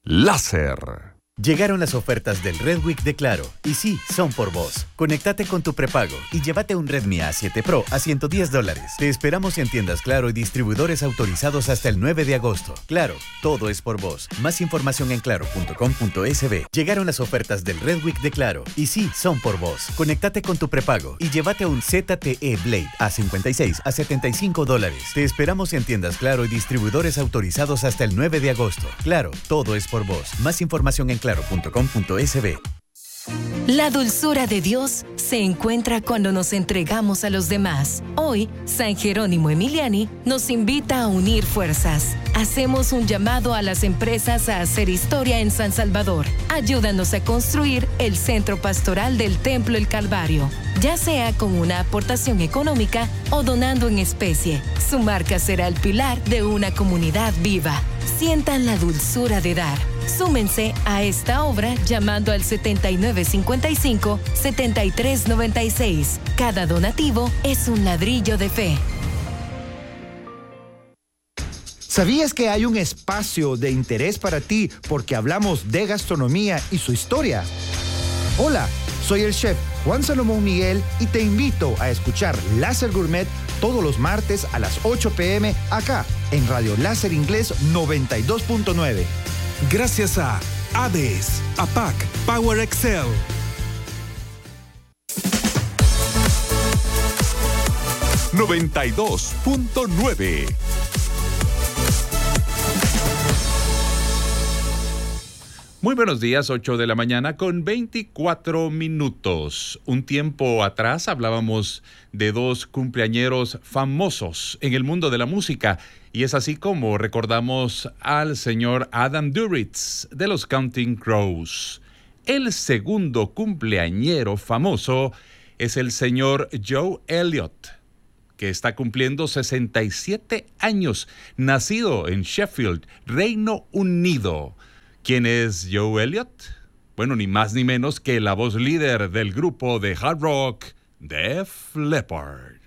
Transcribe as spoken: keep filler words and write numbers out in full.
Láser. Llegaron las ofertas del Red Week de Claro, y sí, son por vos. Conéctate con tu prepago y llévate un Redmi A siete Pro a ciento diez dólares. Te esperamos en tiendas Claro y distribuidores autorizados hasta el nueve de agosto. Claro, todo es por vos. Más información en claro punto com punto es be. Llegaron las ofertas del Red Week de Claro, y sí, son por vos. Conéctate con tu prepago y llévate un Z T E Blade A cincuenta y seis a setenta y cinco dólares. Te esperamos en tiendas Claro y distribuidores autorizados hasta el nueve de agosto. Claro, todo es por vos. Más información en claro punto com punto es be. La dulzura de Dios se encuentra cuando nos entregamos a los demás. Hoy, San Jerónimo Emiliani nos invita a unir fuerzas. Hacemos un llamado a las empresas a hacer historia en San Salvador. Ayúdanos a construir el centro pastoral del Templo El Calvario, ya sea con una aportación económica o donando en especie. Su marca será el pilar de una comunidad viva. Sientan la dulzura de dar. Súmense a esta obra llamando al setenta y nueve cincuenta y cinco, setenta y tres noventa y seis. Cada donativo es un ladrillo de fe. ¿Sabías que hay un espacio de interés para ti porque hablamos de gastronomía y su historia? Hola, soy el chef Juan Salomón Miguel y te invito a escuchar Láser Gourmet todos los martes a las ocho pe eme acá en Radio Láser Inglés noventa y dos punto nueve. Gracias a A D E S, A P A C, Power Excel. noventa y dos punto nueve. Muy buenos días, ocho de la mañana con veinticuatro minutos. Un tiempo atrás hablábamos de dos cumpleañeros famosos en el mundo de la música y es así como recordamos al señor Adam Duritz de los Counting Crows. El segundo cumpleañero famoso es el señor Joe Elliott, que está cumpliendo sesenta y siete años, nacido en Sheffield, Reino Unido. ¿Quién es Joe Elliott? Bueno, ni más ni menos que la voz líder del grupo de hard rock Def Leppard.